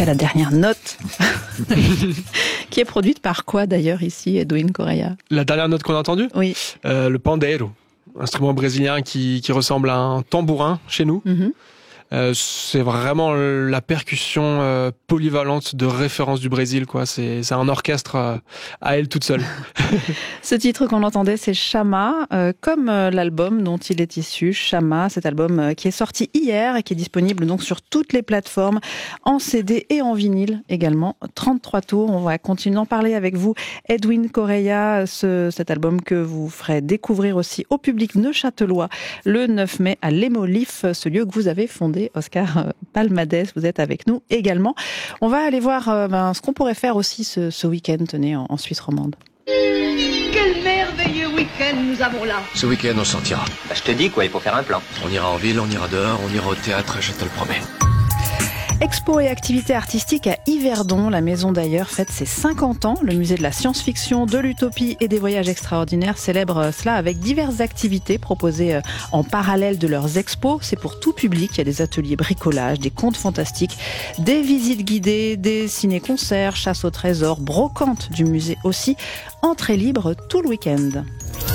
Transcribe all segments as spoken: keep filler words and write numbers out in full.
jusqu'à la dernière note, qui est produite par quoi d'ailleurs ici, Edwin Correia? La dernière note qu'on a entendue? Oui. Euh, le pandeiro, instrument brésilien qui, qui ressemble à un tambourin chez nous. Mm-hmm. Euh, c'est vraiment la percussion euh, polyvalente de référence du Brésil, quoi. C'est, c'est un orchestre euh, à elle toute seule. Ce titre qu'on entendait, c'est Chama, euh, comme euh, l'album dont il est issu, Chama, cet album euh, qui est sorti hier et qui est disponible donc sur toutes les plateformes, en C D et en vinyle également. trente-trois tours, on va continuer d'en parler avec vous. Edwin Correia, ce, cet album que vous ferez découvrir aussi au public neuchâtelois le neuf mai à l'Hémolif, ce lieu que vous avez fondé. Oscar Palmades, vous êtes avec nous également. On va aller voir euh, ben, ce qu'on pourrait faire aussi ce, ce week-end, tenez, en, en Suisse romande. Quel merveilleux week-end nous avons là. Ce week-end, on sortira. Bah, je te dis quoi, il faut faire un plan. On ira en ville, on ira dehors, on ira au théâtre, je te le promets. Expo et activités artistiques à Yverdon. La Maison d'Ailleurs fête ses cinquante ans. Le musée de la science-fiction, de l'utopie et des voyages extraordinaires célèbre cela avec diverses activités proposées en parallèle de leurs expos. C'est pour tout public. Il y a des ateliers bricolage, des contes fantastiques, des visites guidées, des ciné-concerts, chasse au trésor, brocante du musée aussi. Entrée libre tout le week-end.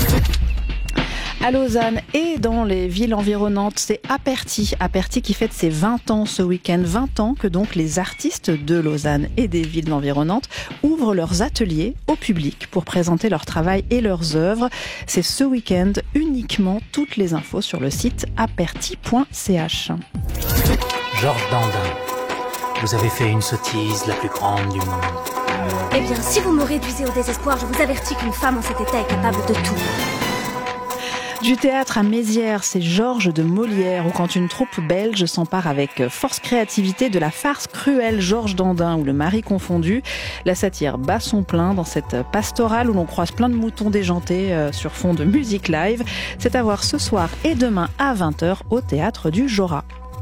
À Lausanne et dans les villes environnantes, c'est Aperti. Aperti qui fête ses vingt ans ce week-end. vingt ans que donc les artistes de Lausanne et des villes environnantes ouvrent leurs ateliers au public pour présenter leur travail et leurs œuvres. C'est ce week-end uniquement. Toutes les infos sur le site aperti point c h. Georges Dandin, vous avez fait une sottise la plus grande du monde. Eh bien, si vous me réduisez au désespoir, je vous avertis qu'une femme en cet état est capable de tout. Du théâtre à Mézières, c'est Georges de Molière, où quand une troupe belge s'empare avec force créativité de la farce cruelle Georges Dandin, ou le mari confondu, la satire bat son plein dans cette pastorale où l'on croise plein de moutons déjantés sur fond de musique live. C'est à voir ce soir et demain à vingt heures au théâtre du Jorat.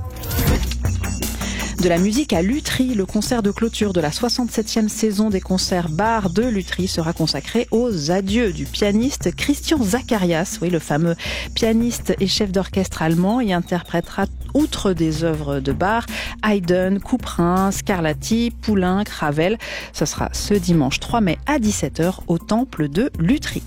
De la musique à Lutry, le concert de clôture de la soixante-septième saison des concerts bars de Lutry sera consacré aux adieux du pianiste Christian Zacharias. Oui, le fameux pianiste et chef d'orchestre allemand y interprétera, outre des œuvres de Bach, Haydn, Couperin, Scarlatti, Poulenc, Ravel. Ce sera ce dimanche trois mai à dix-sept heures au temple de Lutry.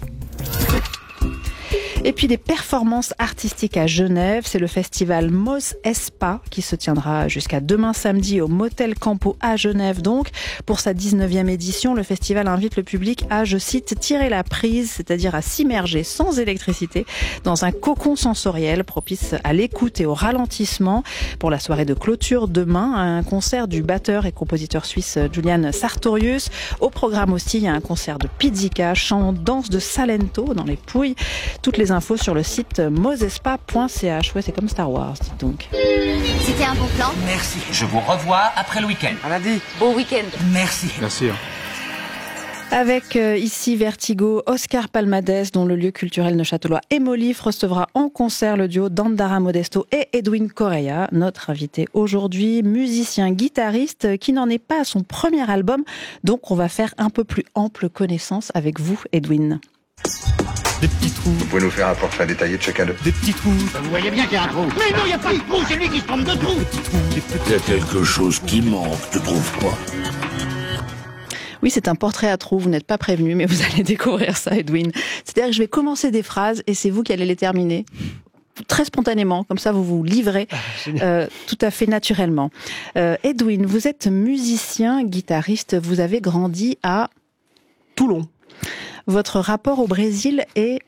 Et puis des performances artistiques à Genève, c'est le festival Mos Espa qui se tiendra jusqu'à demain samedi au Motel Campo à Genève. Donc, pour sa dix-neuvième édition, le festival invite le public à, je cite, tirer la prise, c'est-à-dire à s'immerger sans électricité dans un cocon sensoriel propice à l'écoute et au ralentissement. Pour la soirée de clôture demain, un concert du batteur et compositeur suisse Julian Sartorius. Au programme aussi, il y a un concert de Pizzica, chant, danse de Salento dans les Pouilles. Toutes les infos sur le site mosespa point c h. Ouais, c'est comme Star Wars, dites donc. C'était un bon plan. Merci. Je vous revois après le week-end. À lundi. Bon week-end. Merci. Merci. Avec euh, ici Vertigo, Oscar Palmades, dont le lieu culturel neuchâtelois Hémolif recevra en concert le duo Dandara Modesto et Edwin Correia, notre invité aujourd'hui, musicien guitariste qui n'en est pas à son premier album, donc on va faire un peu plus ample connaissance avec vous, Edwin. Des petits trous. Vous pouvez nous faire un portrait détaillé de chacun d'eux. Des petits trous. Vous voyez bien qu'il y a un trou. Mais non, il n'y a pas de trou, c'est lui qui se trompe de trou. Des petits trous. Des petits... Il y a quelque chose qui manque, tu trouves pas? Oui, c'est un portrait à trous, vous n'êtes pas prévenu, mais vous allez découvrir ça, Edwin. C'est-à-dire que je vais commencer des phrases et c'est vous qui allez les terminer. Très spontanément, comme ça vous vous livrez euh, tout à fait naturellement. Euh, Edwin, vous êtes musicien, guitariste, vous avez grandi à Toulon. Votre rapport au Brésil est...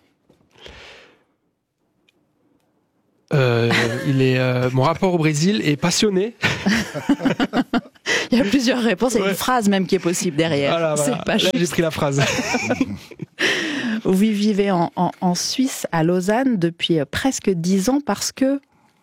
Euh, il est euh, mon rapport au Brésil est passionné. Il y a plusieurs réponses, il y a ouais. une phrase même qui est possible derrière. Voilà, voilà. C'est pas Là, juste. j'ai pris la phrase. Vous vivez en, en, en Suisse, à Lausanne, depuis presque dix ans parce que...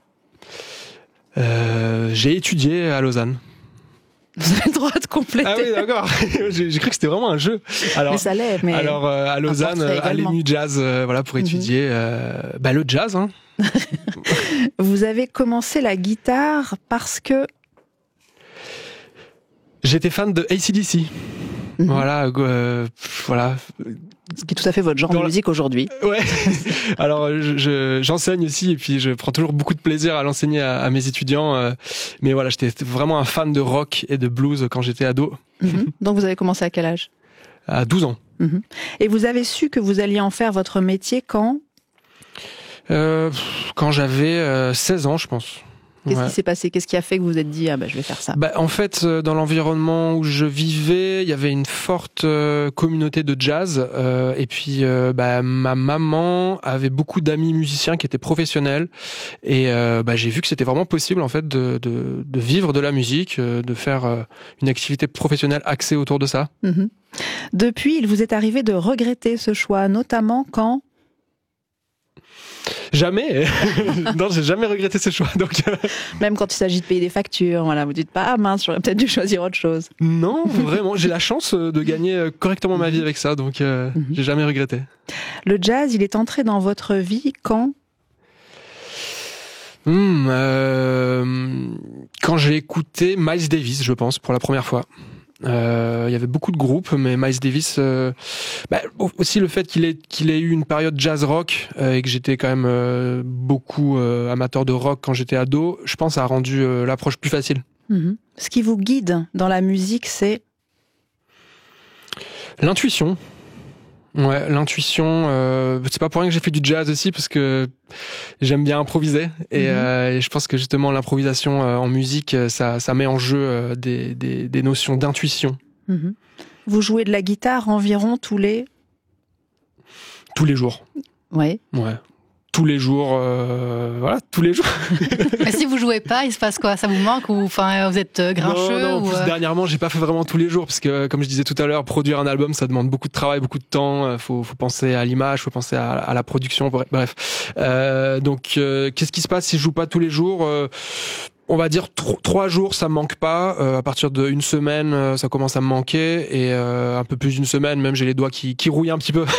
Euh, j'ai étudié à Lausanne. Vous avez le droit de compléter. Ah oui, d'accord. j'ai, j'ai cru que c'était vraiment un jeu. Alors, mais ça l'est, mais... Alors, euh, à Lausanne, à l'E N U Jazz, euh, voilà, pour étudier mm-hmm. euh, bah, le jazz. Hein. Vous avez commencé la guitare parce que... J'étais fan de A C D C. Mmh. Voilà, euh, voilà. Ce qui est tout à fait votre genre Dans de musique la... aujourd'hui. Ouais. Alors, je, je, j'enseigne aussi et puis je prends toujours beaucoup de plaisir à l'enseigner à, à mes étudiants. Euh, mais voilà, j'étais vraiment un fan de rock et de blues quand j'étais ado. Mmh. Donc, vous avez commencé à quel âge ? À douze ans. Mmh. Et vous avez su que vous alliez en faire votre métier quand ? euh, Quand j'avais euh, seize ans, je pense. Qu'est-ce ouais. qui s'est passé ? Qu'est-ce qui a fait que vous vous êtes dit « Ah bah, je vais faire ça » ? Bah, en fait, dans l'environnement où je vivais, il y avait une forte euh, communauté de jazz. Euh, et puis, euh, bah, ma maman avait beaucoup d'amis musiciens qui étaient professionnels. Et euh, bah, j'ai vu que c'était vraiment possible en fait de, de, de vivre de la musique, euh, de faire euh, une activité professionnelle axée autour de ça. Mmh. Depuis, il vous est arrivé de regretter ce choix, notamment quand... Jamais. Non, j'ai jamais regretté ce choix. Donc, euh... même quand il s'agit de payer des factures, voilà, vous dites pas ah mince, j'aurais peut-être dû choisir autre chose. Non, vraiment, j'ai la chance de gagner correctement ma vie avec ça, donc euh, mm-hmm. j'ai jamais regretté. Le jazz, il est entré dans votre vie quand ? Mmh, euh, quand j'ai écouté Miles Davis, je pense, pour la première fois. Euh, il y avait beaucoup de groupes, mais Miles Davis, euh, bah, aussi le fait qu'il ait qu'il ait eu une période jazz rock euh, et que j'étais quand même euh, beaucoup euh, amateur de rock quand j'étais ado, je pense ça a rendu euh, l'approche plus facile. Mmh. Ce qui vous guide dans la musique, c'est l'intuition. Ouais, l'intuition. Euh, c'est pas pour rien que j'ai fait du jazz aussi parce que j'aime bien improviser et, mmh. euh, et je pense que justement l'improvisation euh, en musique, ça, ça met en jeu euh, des, des, des notions d'intuition. Mmh. Vous jouez de la guitare environ tous les tous les jours. Ouais. Ouais. Tous les jours, euh, voilà, tous les jours. Et si vous jouez pas, il se passe quoi ? Ça vous manque ou enfin vous êtes grincheux ? Non, non. En ou plus, euh... dernièrement, j'ai pas fait vraiment tous les jours parce que, comme je disais tout à l'heure, produire un album, ça demande beaucoup de travail, beaucoup de temps. Faut, faut penser à l'image, faut penser à, à la production. Bref. Euh, donc, euh, qu'est-ce qui se passe si je joue pas tous les jours ? euh, On va dire tro- trois jours, ça me manque pas. Euh, à partir d'une semaine, euh, ça commence à me manquer. Et euh, un peu plus d'une semaine, même j'ai les doigts qui, qui rouillent un petit peu.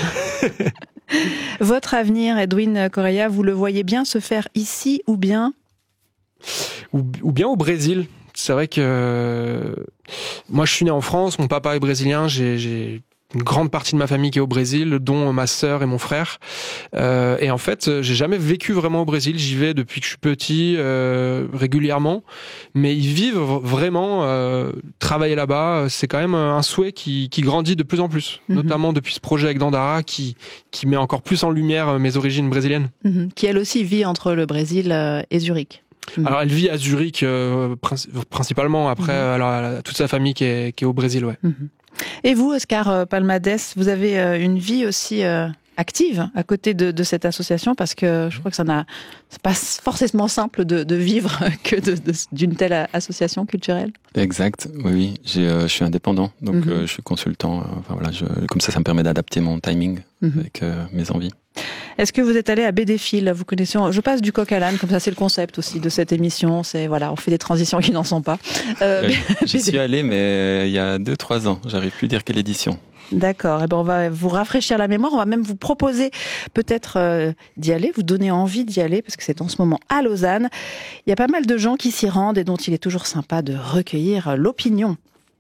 Votre avenir, Edwin Correia, vous le voyez bien se faire ici ou bien ou, ou bien au Brésil. C'est vrai que euh, moi, je suis né en France. Mon papa est brésilien. J'ai, j'ai une grande partie de ma famille qui est au Brésil, dont ma sœur et mon frère. Euh, et en fait, j'ai jamais vécu vraiment au Brésil. J'y vais depuis que je suis petit, euh, régulièrement. Mais ils vivent vraiment. Euh, travailler là-bas, c'est quand même un souhait qui, qui grandit de plus en plus. Mm-hmm. Notamment depuis ce projet avec Dandara, qui, qui met encore plus en lumière mes origines brésiliennes. Mm-hmm. Qui elle aussi vit entre le Brésil et Zurich. Mmh. Alors elle vit à Zurich euh, principalement. Après, mmh. alors, elle a toute sa famille qui est, qui est au Brésil, ouais. Mmh. Et vous, Oscar Palmades, vous avez une vie aussi euh, active à côté de, de cette association, parce que je crois que ça n'a, c'est pas forcément simple de, de vivre que de, de, d'une telle association culturelle. Exact, oui, oui. J'ai, euh, je suis indépendant, donc mmh. euh, je suis consultant. Euh, enfin, voilà, je, comme ça, ça me permet d'adapter mon timing mmh. avec euh, mes envies. Est-ce que vous êtes allé à Bédéfil ? Vous connaissez, je passe du coq à l'âne, comme ça c'est le concept aussi de cette émission. C'est voilà, on fait des transitions qui n'en sont pas. Euh, J'y suis allé, mais il y a deux, trois ans. J'arrive plus à dire quelle édition. D'accord. Eh ben on va vous rafraîchir la mémoire. On va même vous proposer peut-être euh, d'y aller, vous donner envie d'y aller, parce que c'est en ce moment à Lausanne. Il y a pas mal de gens qui s'y rendent et dont il est toujours sympa de recueillir l'opinion.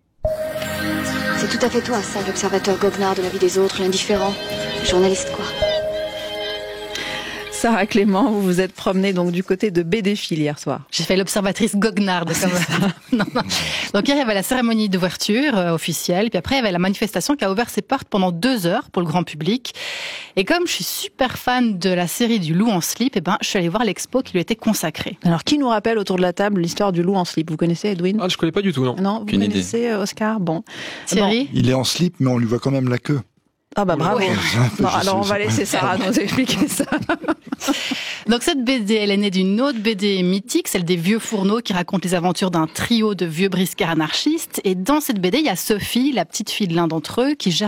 C'est tout à fait toi, ça, l'observateur goguenard de la vie des autres, l'indifférent, le journaliste, quoi. Sarah Clément, vous vous êtes promenée donc du côté de Bédéfil hier soir. J'ai fait l'observatrice goguenarde. Comme non, non. Donc hier, il y avait la cérémonie d'ouverture euh, officielle, puis après, il y avait la manifestation qui a ouvert ses portes pendant deux heures pour le grand public. Et comme je suis super fan de la série du loup en slip, eh ben, je suis allée voir l'expo qui lui était consacrée. Alors, qui nous rappelle autour de la table l'histoire du loup en slip ? Vous connaissez, Edwin ? Ah, je connais pas du tout, non. Non, vous Qu'une connaissez, idée. Oscar ? Bon. Thierry ? Bon. Il est en slip, mais on lui voit quand même la queue. Ah bah bravo. Ouais. Bon, alors on va laisser Sarah nous expliquer ça. Donc cette B D, elle est née d'une autre B D mythique, celle des vieux fourneaux, qui raconte les aventures d'un trio de vieux briscards anarchistes. Et dans cette B D, il y a Sophie, la petite fille de l'un d'entre eux, qui gère